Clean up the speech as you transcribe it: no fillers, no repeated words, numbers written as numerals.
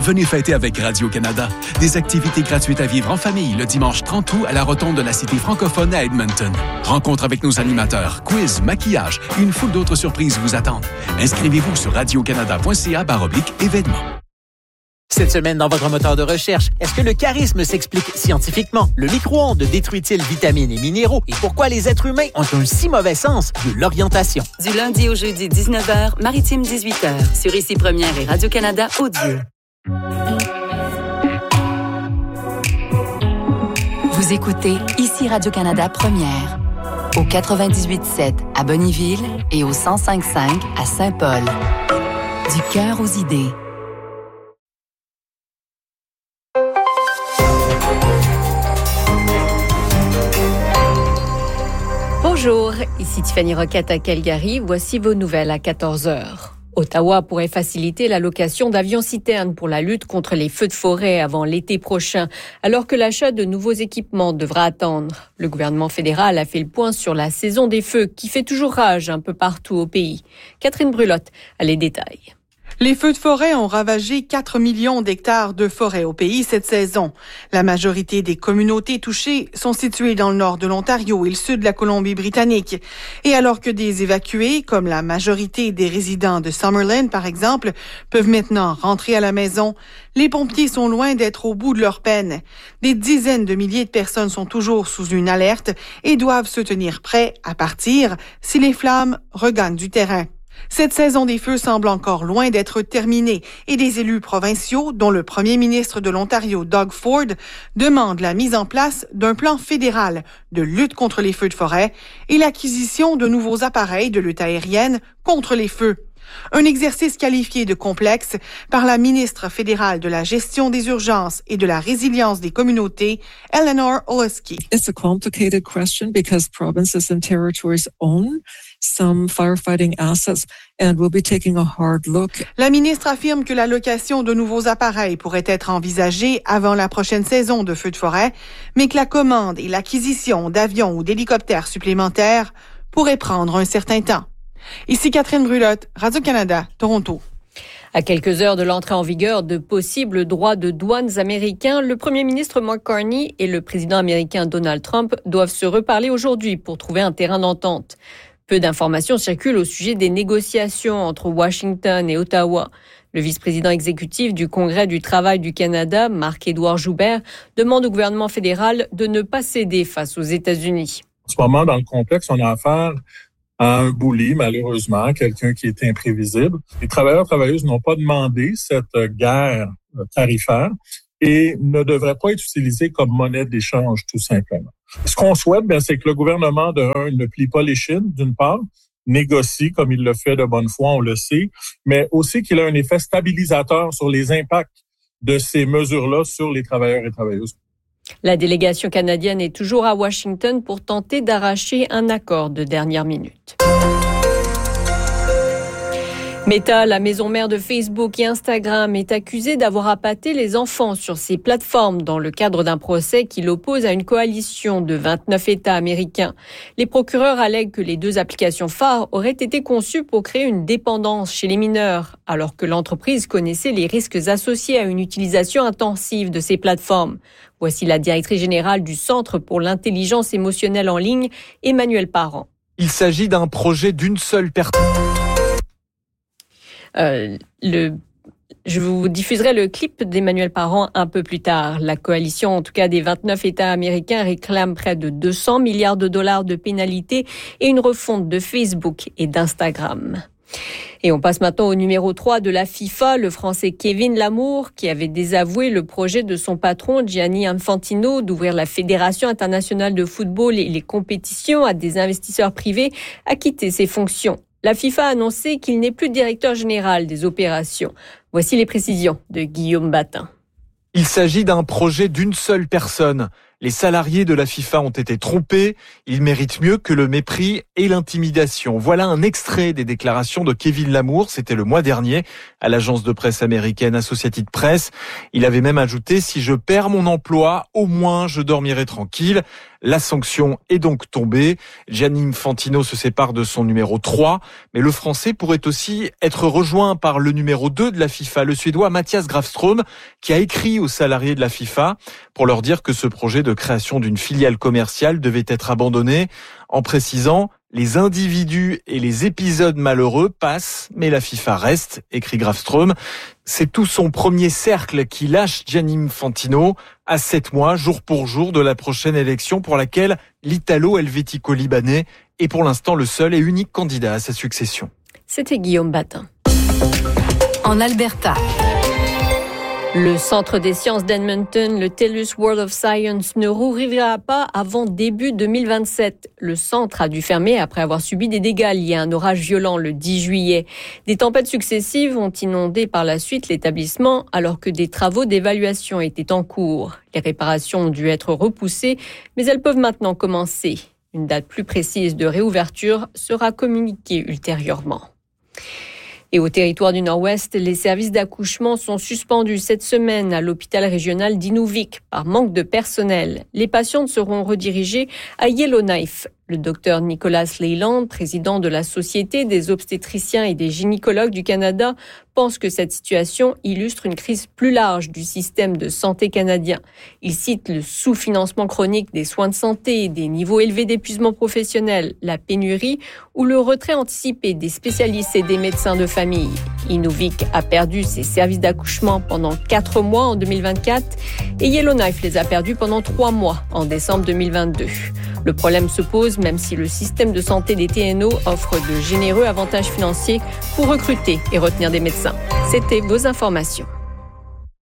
Venez fêter avec Radio-Canada. Des activités gratuites à vivre en famille le dimanche 30 août à la rotonde de la Cité francophone à Edmonton. Rencontre avec nos animateurs, quiz, maquillage et une foule d'autres surprises vous attendent. Inscrivez-vous sur radiocanada.ca/événements. Cette semaine, dans votre moteur de recherche, est-ce que le charisme s'explique scientifiquement? Le micro-ondes détruit-il vitamines et minéraux? Et pourquoi les êtres humains ont un si mauvais sens de l'orientation? Du lundi au jeudi, 19h, Maritime 18h, sur Ici Première et Radio-Canada Audio. Vous écoutez Ici Radio-Canada Première, au 98.7 à Bonnyville et au 105.5 à Saint-Paul. Du cœur aux idées. Bonjour, ici Tiffany Roquette à Calgary. Voici vos nouvelles à 14h. Ottawa pourrait faciliter la location d'avions-citernes pour la lutte contre les feux de forêt avant l'été prochain, alors que l'achat de nouveaux équipements devra attendre. Le gouvernement fédéral a fait le point sur la saison des feux qui fait toujours rage un peu partout au pays. Catherine Brulotte a les détails. Les feux de forêt ont ravagé 4 millions d'hectares de forêt au pays cette saison. La majorité des communautés touchées sont situées dans le nord de l'Ontario et le sud de la Colombie-Britannique. Et alors que des évacués, comme la majorité des résidents de Summerlin par exemple, peuvent maintenant rentrer à la maison, les pompiers sont loin d'être au bout de leur peine. Des dizaines de milliers de personnes sont toujours sous une alerte et doivent se tenir prêts à partir si les flammes regagnent du terrain. Cette saison des feux semble encore loin d'être terminée et des élus provinciaux, dont le premier ministre de l'Ontario, Doug Ford, demandent la mise en place d'un plan fédéral de lutte contre les feux de forêt et l'acquisition de nouveaux appareils de lutte aérienne contre les feux. Un exercice qualifié de complexe par la ministre fédérale de la gestion des urgences et de la résilience des communautés, Eleanor Oleski. It's a complicated question because provinces and territories own some firefighting assets and we'll be taking a hard look. La ministre affirme que la location de nouveaux appareils pourrait être envisagée avant la prochaine saison de feux de forêt, mais que la commande et l'acquisition d'avions ou d'hélicoptères supplémentaires pourraient prendre un certain temps. Ici Catherine Brulotte, Radio-Canada, Toronto. À quelques heures de l'entrée en vigueur de possibles droits de douanes américains, le premier ministre Mark Carney et le président américain Donald Trump doivent se reparler aujourd'hui pour trouver un terrain d'entente. Peu d'informations circulent au sujet des négociations entre Washington et Ottawa. Le vice-président exécutif du Congrès du travail du Canada, Marc-Édouard Joubert, demande au gouvernement fédéral de ne pas céder face aux États-Unis. En ce moment, dans le complexe, on a affaire à un bully, malheureusement, quelqu'un qui est imprévisible. Les travailleurs-travailleuses n'ont pas demandé cette guerre tarifaire et ne devrait pas être utilisée comme monnaie d'échange, tout simplement. Ce qu'on souhaite, c'est que le gouvernement, ne plie pas les chines, d'une part, négocie comme il le fait de bonne foi, on le sait, mais aussi qu'il ait un effet stabilisateur sur les impacts de ces mesures-là sur les travailleurs et travailleuses. La délégation canadienne est toujours à Washington pour tenter d'arracher un accord de dernière minute. Meta, la maison mère de Facebook et Instagram, est accusée d'avoir appâté les enfants sur ses plateformes dans le cadre d'un procès qui l'oppose à une coalition de 29 États américains. Les procureurs allèguent que les deux applications phares auraient été conçues pour créer une dépendance chez les mineurs, alors que l'entreprise connaissait les risques associés à une utilisation intensive de ces plateformes. Voici la directrice générale du Centre pour l'intelligence émotionnelle en ligne, Emmanuel Parent. Il s'agit d'un projet d'une seule personne. Je vous diffuserai le clip d'Emmanuel Parent un peu plus tard. La coalition, en tout cas des 29 États américains, réclame près de 200 milliards de dollars de pénalités et une refonte de Facebook et d'Instagram. Et on passe maintenant au numéro 3 de la FIFA, le Français Kevin Lamour, qui avait désavoué le projet de son patron Gianni Infantino d'ouvrir la Fédération internationale de football et les compétitions à des investisseurs privés, a quitté ses fonctions. La FIFA a annoncé qu'il n'est plus directeur général des opérations. Voici les précisions de Guillaume Batin. Il s'agit d'un projet d'une seule personne. Les salariés de la FIFA ont été trompés. Ils méritent mieux que le mépris et l'intimidation. Voilà un extrait des déclarations de Kevin Lamour. C'était le mois dernier à l'agence de presse américaine Associated Press. Il avait même ajouté « Si je perds mon emploi, au moins je dormirai tranquille ». La sanction est donc tombée. Gianni Infantino se sépare de son numéro 3. Mais le Français pourrait aussi être rejoint par le numéro 2 de la FIFA, le Suédois Mattias Grafström, qui a écrit aux salariés de la FIFA pour leur dire que ce projet de création d'une filiale commerciale devait être abandonné, en précisant « Les individus et les épisodes malheureux passent, mais la FIFA reste », écrit Grafström. C'est tout son premier cercle qui lâche Gianni Infantino à 7 mois, jour pour jour, de la prochaine élection pour laquelle l'Italo-Helvético-Libanais est pour l'instant le seul et unique candidat à sa succession. C'était Guillaume Batin. En Alberta. Le Centre des sciences d'Edmonton, le TELUS World of Science, ne rouvrira pas avant début 2027. Le centre a dû fermer après avoir subi des dégâts liés à un orage violent le 10 juillet. Des tempêtes successives ont inondé par la suite l'établissement alors que des travaux d'évaluation étaient en cours. Les réparations ont dû être repoussées, mais elles peuvent maintenant commencer. Une date plus précise de réouverture sera communiquée ultérieurement. Et au territoire du Nord-Ouest, les services d'accouchement sont suspendus cette semaine à l'hôpital régional d'Inuvik par manque de personnel. Les patientes seront redirigées à Yellowknife. Le docteur Nicolas Leyland, président de la Société des obstétriciens et des gynécologues du Canada, pense que cette situation illustre une crise plus large du système de santé canadien. Il cite le sous-financement chronique des soins de santé, des niveaux élevés d'épuisement professionnel, la pénurie ou le retrait anticipé des spécialistes et des médecins de famille. Inuvik a perdu ses services d'accouchement pendant 4 mois en 2024 et Yellowknife les a perdus pendant 3 mois en décembre 2022. Le problème se pose même si le système de santé des TNO offre de généreux avantages financiers pour recruter et retenir des médecins. C'était vos informations.